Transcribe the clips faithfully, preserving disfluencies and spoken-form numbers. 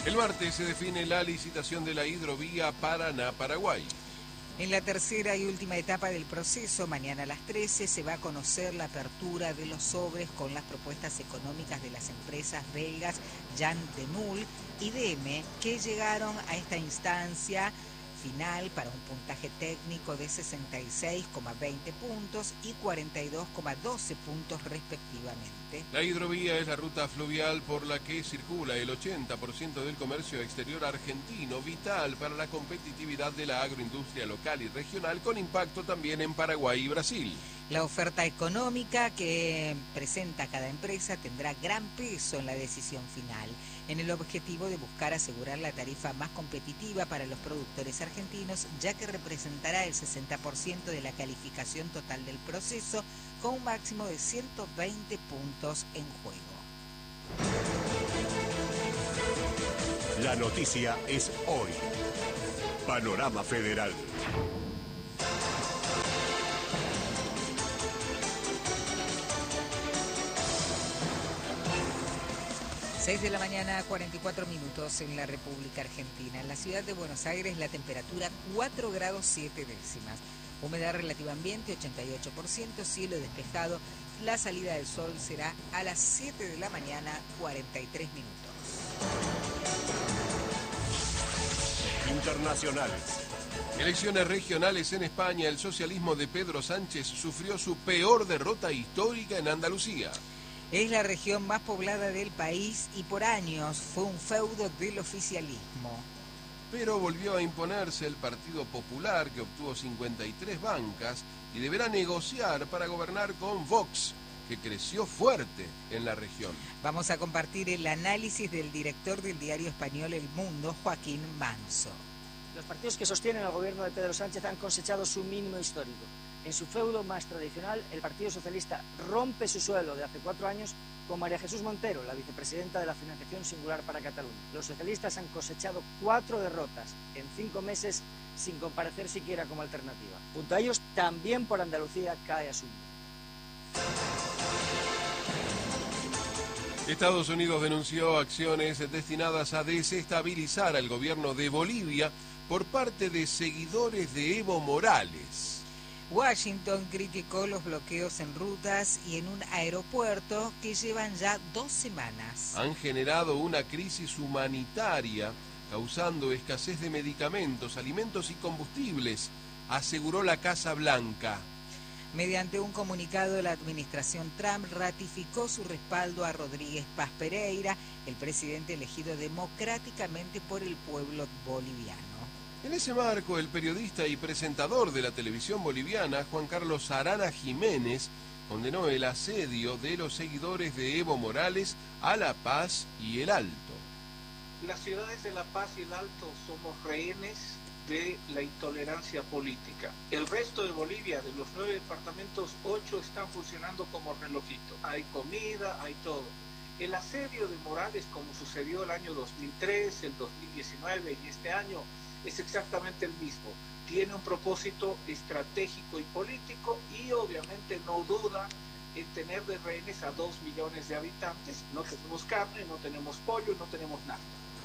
El martes se define la licitación de la hidrovía Paraná-Paraguay. En la tercera y última etapa del proceso, mañana a las trece, se va a conocer la apertura de los sobres con las propuestas económicas de las empresas belgas Jan de Nul y D M, que llegaron a esta instancia final para un puntaje técnico de sesenta y seis coma veinte puntos y cuarenta y dos coma doce puntos respectivamente. La hidrovía es la ruta fluvial por la que circula el ochenta por ciento del comercio exterior argentino, vital para la competitividad de la agroindustria local y regional, con impacto también en Paraguay y Brasil. La oferta económica que presenta cada empresa tendrá gran peso en la decisión final, en el objetivo de buscar asegurar la tarifa más competitiva para los productores argentinos, ya que representará el sesenta por ciento de la calificación total del proceso, con un máximo de ciento veinte puntos en juego. La noticia es hoy. Panorama Federal. seis de la mañana, cuarenta y cuatro minutos en la República Argentina. En la ciudad de Buenos Aires la temperatura cuatro grados siete décimas. Humedad relativa ambiente ochenta y ocho por ciento, cielo despejado. La salida del sol será a las siete de la mañana, cuarenta y tres minutos. Internacionales. Elecciones regionales en España. El socialismo de Pedro Sánchez sufrió su peor derrota histórica en Andalucía. Es la región más poblada del país y por años fue un feudo del oficialismo. Pero volvió a imponerse el Partido Popular, que obtuvo cincuenta y tres bancas y deberá negociar para gobernar con Vox, que creció fuerte en la región. Vamos a compartir el análisis del director del diario español El Mundo, Joaquín Manso. Los partidos que sostienen al gobierno de Pedro Sánchez han cosechado su mínimo histórico. En su feudo más tradicional, el Partido Socialista rompe su suelo de hace cuatro años con María Jesús Montero, la vicepresidenta de la Financiación Singular para Cataluña. Los socialistas han cosechado cuatro derrotas en cinco meses sin comparecer siquiera como alternativa. Junto a ellos, también por Andalucía cae Asunto. Estados Unidos denunció acciones destinadas a desestabilizar al gobierno de Bolivia por parte de seguidores de Evo Morales. Washington criticó los bloqueos en rutas y en un aeropuerto que llevan ya dos semanas. Han generado una crisis humanitaria, causando escasez de medicamentos, alimentos y combustibles, aseguró la Casa Blanca. Mediante un comunicado, la administración Trump ratificó su respaldo a Rodríguez Paz Pereira, el presidente elegido democráticamente por el pueblo boliviano. En ese marco, el periodista y presentador de la televisión boliviana, Juan Carlos Arana Jiménez, condenó el asedio de los seguidores de Evo Morales a La Paz y El Alto. Las ciudades de La Paz y El Alto somos rehenes de la intolerancia política. El resto de Bolivia, de los nueve departamentos, ocho están funcionando como relojito. Hay comida, hay todo. El asedio de Morales, como sucedió el año dos mil tres, el dos mil diecinueve y este año, es exactamente el mismo. Tiene un propósito estratégico y político y obviamente no duda en tener de rehenes a dos millones de habitantes. No tenemos carne, no tenemos pollo, no tenemos nada.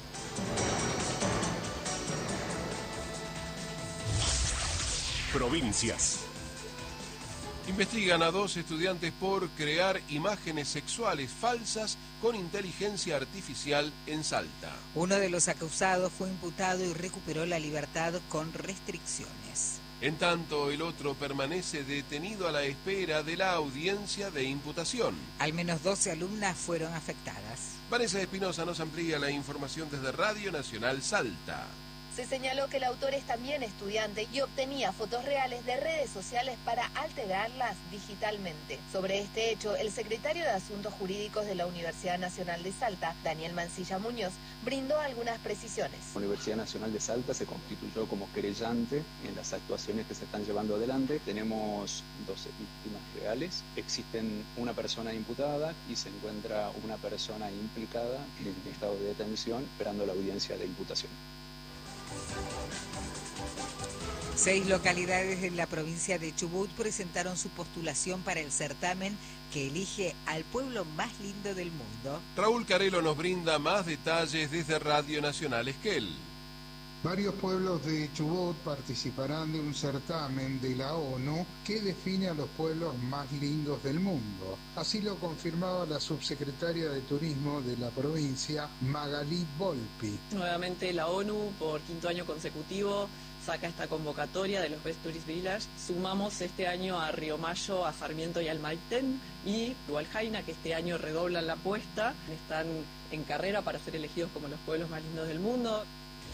Provincias. Investigan a dos estudiantes por crear imágenes sexuales falsas con inteligencia artificial en Salta. Uno de los acusados fue imputado y recuperó la libertad con restricciones. En tanto, el otro permanece detenido a la espera de la audiencia de imputación. Al menos doce alumnas fueron afectadas. Vanessa Espinosa nos amplía la información desde Radio Nacional Salta. Se señaló que el autor es también estudiante y obtenía fotos reales de redes sociales para alterarlas digitalmente. Sobre este hecho, el secretario de Asuntos Jurídicos de la Universidad Nacional de Salta, Daniel Mancilla Muñoz, brindó algunas precisiones. La Universidad Nacional de Salta se constituyó como querellante en las actuaciones que se están llevando adelante. Tenemos doce víctimas reales, existen una persona imputada y se encuentra una persona implicada en estado de detención esperando la audiencia de imputación. Seis localidades de la provincia de Chubut presentaron su postulación para el certamen que elige al pueblo más lindo del mundo. Raúl Carelo nos brinda más detalles desde Radio Nacional Esquel. Varios pueblos de Chubut participarán de un certamen de la ONU que define a los pueblos más lindos del mundo. Así lo confirmaba la subsecretaria de Turismo de la provincia, Magalí Volpi. Nuevamente la ONU, por quinto año consecutivo, saca esta convocatoria de los Best Tourist Village. Sumamos este año a Río Mayo, a Sarmiento y al Maitén, y Hualjaina, que este año redoblan la apuesta. Están en carrera para ser elegidos como los pueblos más lindos del mundo.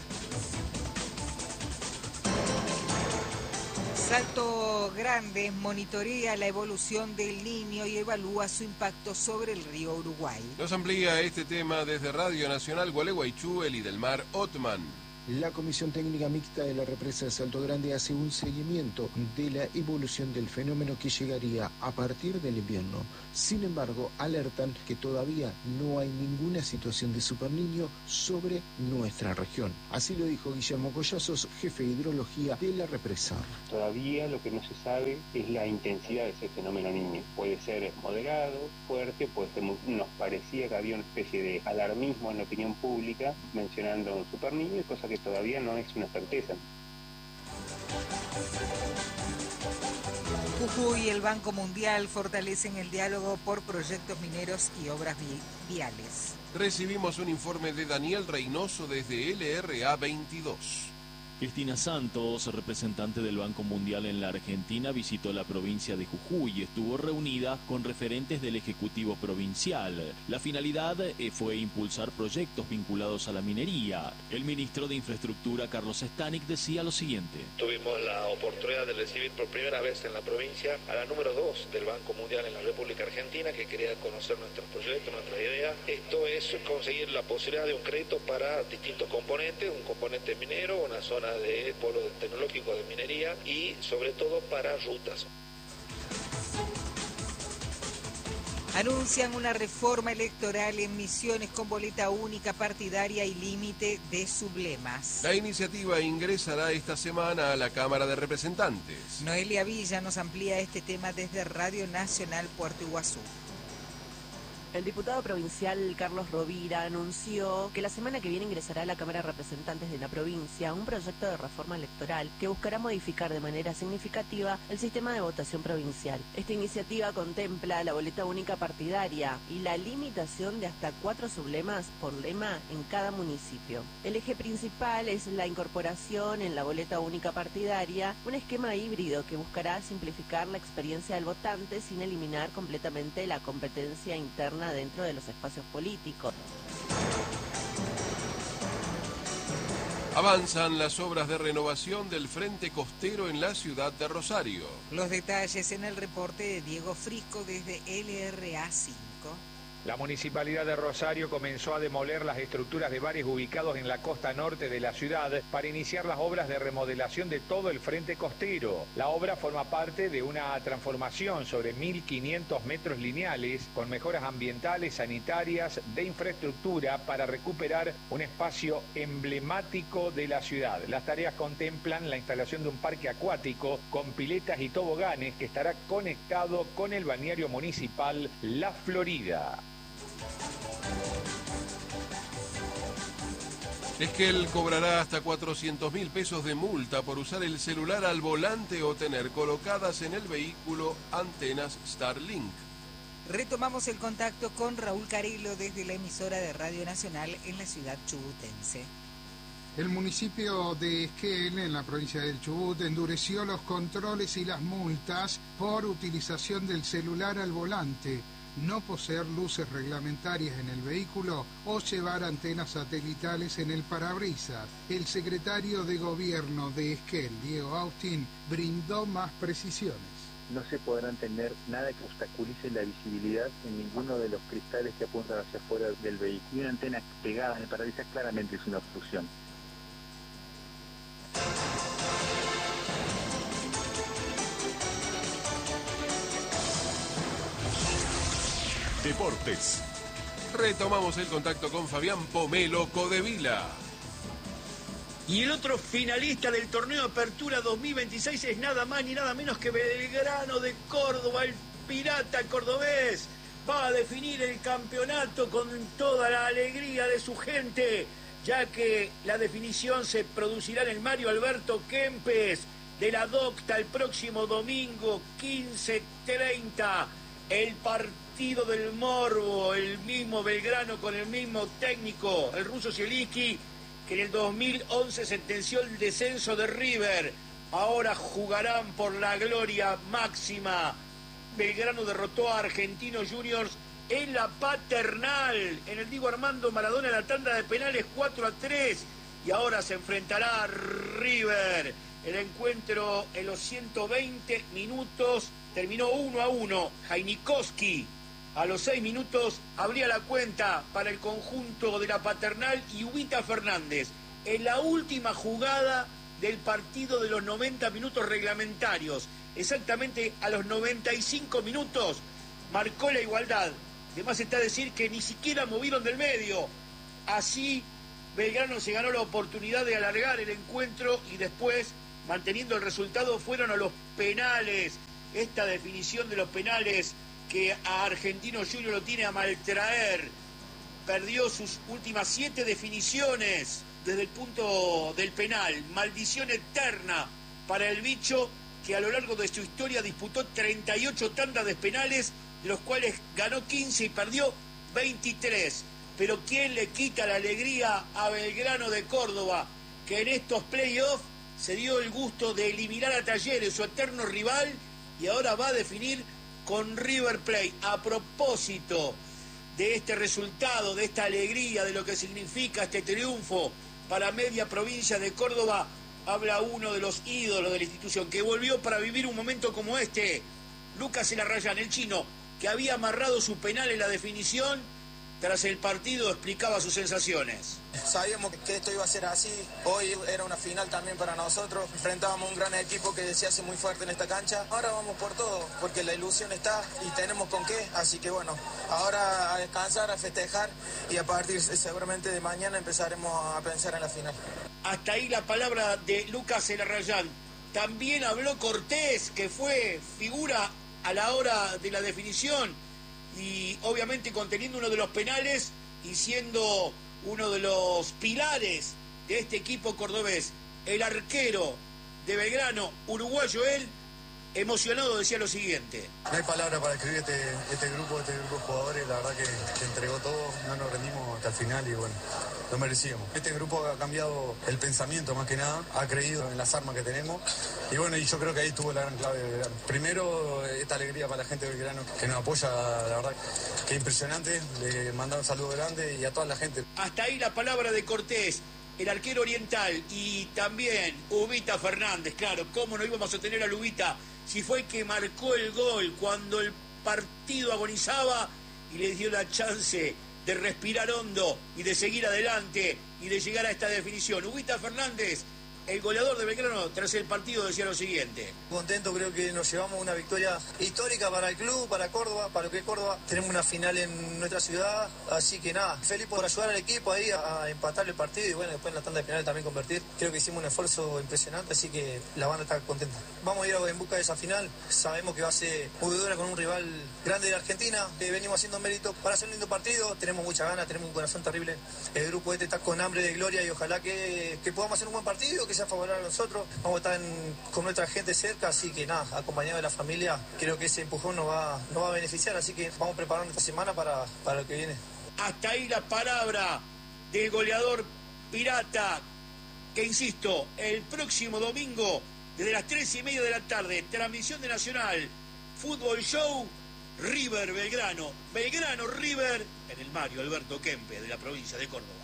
Salto Grande monitorea la evolución del Niño y evalúa su impacto sobre el río Uruguay. Nos amplía este tema desde Radio Nacional Gualeguaychú, Elidelmar Otman. La Comisión Técnica Mixta de la Represa de Salto Grande hace un seguimiento de la evolución del fenómeno que llegaría a partir del invierno. Sin embargo, alertan que todavía no hay ninguna situación de superniño sobre nuestra región. Así lo dijo Guillermo Collazos, jefe de hidrología de la represa. Todavía lo que no se sabe es la intensidad de ese fenómeno niño. Puede ser moderado, fuerte, puede ser muy... Nos parecía que había una especie de alarmismo en la opinión pública mencionando un superniño, cosa que todavía no es una certeza. Jujuy y el Banco Mundial fortalecen el diálogo por proyectos mineros y obras vi- viales. Recibimos un informe de Daniel Reynoso desde L R A veintidós. Cristina Santos, representante del Banco Mundial en la Argentina, visitó la provincia de Jujuy y estuvo reunida con referentes del Ejecutivo Provincial. La finalidad eh, fue impulsar proyectos vinculados a la minería. El ministro de Infraestructura, Carlos Stanik, decía lo siguiente. Tuvimos la oportunidad de recibir por primera vez en la provincia a la número dos del Banco Mundial en la República Argentina, que quería conocer nuestros proyectos, nuestra idea. Esto es conseguir la posibilidad de un crédito para distintos componentes, un componente minero, una zona de polo tecnológico de minería y sobre todo para rutas. Anuncian una reforma electoral en Misiones con boleta única partidaria y límite de sublemas. La iniciativa ingresará esta semana a la Cámara de Representantes. Noelia Villa nos amplía este tema desde Radio Nacional Puerto Iguazú. El diputado provincial Carlos Rovira anunció que la semana que viene ingresará a la Cámara de Representantes de la provincia un proyecto de reforma electoral que buscará modificar de manera significativa el sistema de votación provincial. Esta iniciativa contempla la boleta única partidaria y la limitación de hasta cuatro sublemas por lema en cada municipio. El eje principal es la incorporación en la boleta única partidaria, un esquema híbrido que buscará simplificar la experiencia del votante sin eliminar completamente la competencia interna dentro de los espacios políticos. Avanzan las obras de renovación del frente costero en la ciudad de Rosario. Los detalles en el reporte de Diego Frisco desde L R A cinco. La Municipalidad de Rosario comenzó a demoler las estructuras de bares ubicados en la costa norte de la ciudad para iniciar las obras de remodelación de todo el frente costero. La obra forma parte de una transformación sobre mil quinientos metros lineales con mejoras ambientales, sanitarias, de infraestructura para recuperar un espacio emblemático de la ciudad. Las tareas contemplan la instalación de un parque acuático con piletas y toboganes que estará conectado con el balneario municipal La Florida. Esquel cobrará hasta cuatrocientos mil pesos de multa por usar el celular al volante o tener colocadas en el vehículo antenas Starlink. Retomamos el contacto con Raúl Carelo desde la emisora de Radio Nacional en la ciudad chubutense. El municipio de Esquel, en la provincia del Chubut, endureció los controles y las multas por utilización del celular al volante, no poseer luces reglamentarias en el vehículo o llevar antenas satelitales en el parabrisas. El secretario de Gobierno de Esquel, Diego Austin, brindó más precisiones. No se podrán tener nada que obstaculice la visibilidad en ninguno de los cristales que apuntan hacia afuera del vehículo. Y una antena pegada en el parabrisas claramente es una obstrucción. Deportes. Retomamos el contacto con Fabián Pomelo Codevila. Y el otro finalista del torneo Apertura dos mil veintiséis es nada más ni nada menos que Belgrano de Córdoba, el pirata cordobés. Va a definir el campeonato con toda la alegría de su gente, ya que la definición se producirá en el Mario Alberto Kempes de la Docta el próximo domingo quince treinta. El partido del Morbo, el mismo Belgrano con el mismo técnico, el ruso Zielinski, que en el dos mil once sentenció el descenso de River. Ahora jugarán por la gloria máxima. Belgrano derrotó a Argentinos Juniors en la Paternal, en el Diego Armando Maradona, en la tanda de penales cuatro a tres. Y ahora se enfrentará a River. El encuentro en los ciento veinte minutos terminó uno a uno. Jainikowski a los seis minutos abría la cuenta para el conjunto de la Paternal y Ubita Fernández. En la última jugada del partido de los noventa minutos reglamentarios, exactamente a los noventa y cinco minutos, marcó la igualdad. Además está decir que ni siquiera movieron del medio. Así Belgrano se ganó la oportunidad de alargar el encuentro y después, manteniendo el resultado, fueron a los penales. Esta definición de los penales que a Argentinos Juniors lo tiene a maltraer. Perdió sus últimas siete definiciones desde el punto del penal. Maldición eterna para el bicho, que a lo largo de su historia disputó treinta y ocho tandas de penales, de los cuales ganó quince y perdió veintitrés. Pero ¿quién le quita la alegría a Belgrano de Córdoba, que en estos playoffs se dio el gusto de eliminar a Talleres, su eterno rival, y ahora va a definir con River Plate? A propósito de este resultado, de esta alegría, de lo que significa este triunfo para media provincia de Córdoba, habla uno de los ídolos de la institución, que volvió para vivir un momento como este, Lucas Elarrayán, el chino, que había amarrado su penal en la definición. Tras el partido explicaba sus sensaciones. Sabíamos que esto iba a ser así. Hoy era una final también para nosotros. Enfrentábamos a un gran equipo que se hace muy fuerte en esta cancha. Ahora vamos por todo, porque la ilusión está y tenemos con qué. Así que bueno, ahora a descansar, a festejar y a partir seguramente de mañana empezaremos a pensar en la final. Hasta ahí la palabra de Lucas Elarrayán. También habló Cortés, que fue figura a la hora de la definición y obviamente conteniendo uno de los penales y siendo uno de los pilares de este equipo cordobés. El arquero de Belgrano, uruguayo él, emocionado, decía lo siguiente. No hay palabras para escribir este, este grupo, este grupo de jugadores, la verdad que, que entregó todo, no nos rendimos hasta el final y bueno, lo merecíamos. Este grupo ha cambiado el pensamiento más que nada, ha creído en las armas que tenemos y bueno, y yo creo que ahí estuvo la gran clave de Belgrano. Primero, esta alegría para la gente de Belgrano que nos apoya, la verdad que impresionante, le mandar un saludo grande y a toda la gente. Hasta ahí la palabra de Cortés, el arquero oriental, y también Ubita Fernández. Claro, cómo no íbamos a tener a Ubita si fue que marcó el gol cuando el partido agonizaba y le dio la chance de respirar hondo y de seguir adelante y de llegar a esta definición. Ubita Fernández, el goleador de Belgrano, tras el partido decía lo siguiente. Contento, creo que nos llevamos una victoria histórica para el club, para Córdoba, para lo que es Córdoba. Tenemos una final en nuestra ciudad, así que nada, feliz por ayudar al equipo ahí a, a empatar el partido y bueno, después en la tanda de penal también convertir. Creo que hicimos un esfuerzo impresionante, así que la banda está contenta. Vamos a ir en busca de esa final, sabemos que va a ser muy dura con un rival grande de la Argentina, que venimos haciendo mérito para hacer un lindo partido, tenemos muchas ganas, tenemos un corazón terrible. El grupo este está con hambre de gloria y ojalá que, que podamos hacer un buen partido, que sea favorable a nosotros. Vamos a estar en, con nuestra gente cerca, así que nada, acompañado de la familia, creo que ese empujón nos va, nos va a beneficiar, así que vamos preparando esta semana para, para lo que viene. Hasta ahí la palabra del goleador pirata, que insisto, el próximo domingo, desde las tres y media de la tarde, transmisión de Nacional, Fútbol Show, River Belgrano, Belgrano River, en el Mario Alberto Kempes de la provincia de Córdoba.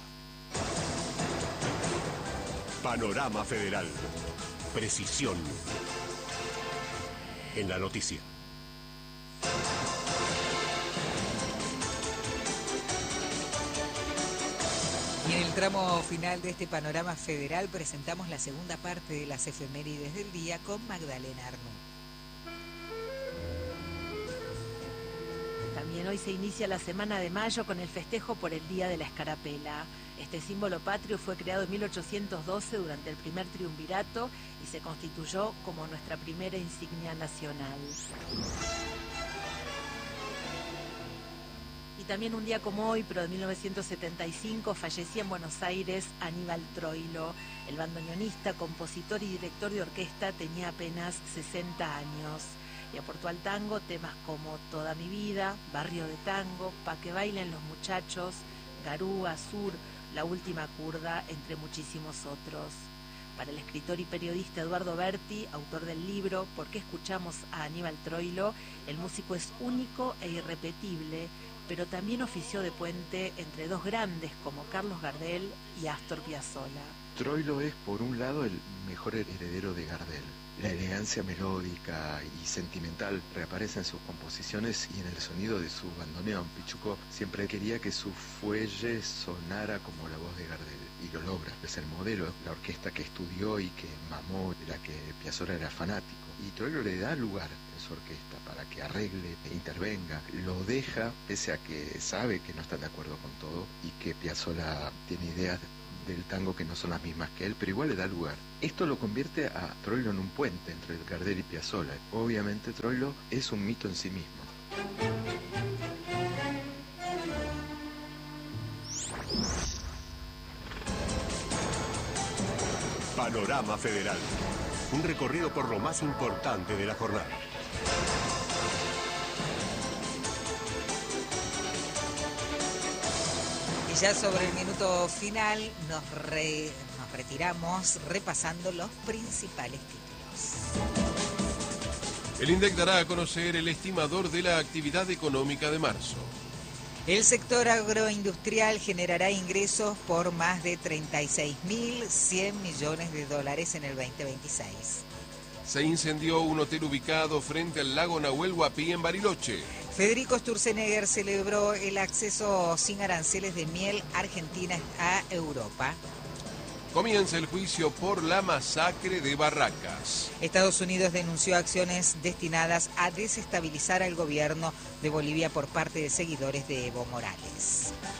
Panorama Federal. Precisión en la noticia. Y en el tramo final de este Panorama Federal presentamos la segunda parte de las efemérides del día con Magdalena Arnú. También hoy se inicia la Semana de Mayo con el festejo por el Día de la Escarapela. Este símbolo patrio fue creado en mil ochocientos doce durante el primer triunvirato y se constituyó como nuestra primera insignia nacional. Y también un día como hoy, pero de mil novecientos setenta y cinco, fallecía en Buenos Aires Aníbal Troilo. El bandoneonista, compositor y director de orquesta tenía apenas sesenta años. Y aportó al tango temas como Toda mi vida, Barrio de Tango, Pa' que bailen los muchachos, Garúa, Sur, La última curda, entre muchísimos otros. Para el escritor y periodista Eduardo Berti, autor del libro ¿Por qué escuchamos a Aníbal Troilo?, el músico es único e irrepetible, pero también ofició de puente entre dos grandes como Carlos Gardel y Astor Piazzolla. Troilo es, por un lado, el mejor heredero de Gardel. La elegancia melódica y sentimental reaparece en sus composiciones y en el sonido de su bandoneón. Pichuco siempre quería que su fuelle sonara como la voz de Gardel, y lo logra. Es el modelo, la orquesta que estudió y que mamó, de la que Piazzolla era fanático. Y Troilo le da lugar en su orquesta para que arregle e intervenga. Lo deja, pese a que sabe que no están de acuerdo con todo y que Piazzolla tiene ideas del tango que no son las mismas que él, pero igual le da lugar. Esto lo convierte a Troilo en un puente entre Gardel y Piazzolla. Obviamente Troilo es un mito en sí mismo. Panorama Federal. Un recorrido por lo más importante de la jornada. Y ya sobre el minuto final nos, re, nos retiramos repasando los principales títulos. El INDEC dará a conocer el estimador de la actividad económica de marzo. El sector agroindustrial generará ingresos por más de treinta y seis mil cien millones de dólares en el veinte veintiséis. Se incendió un hotel ubicado frente al lago Nahuel Huapi en Bariloche. Federico Sturzenegger celebró el acceso sin aranceles de miel argentina a Europa. Comienza el juicio por la masacre de Barracas. Estados Unidos denunció acciones destinadas a desestabilizar al gobierno de Bolivia por parte de seguidores de Evo Morales.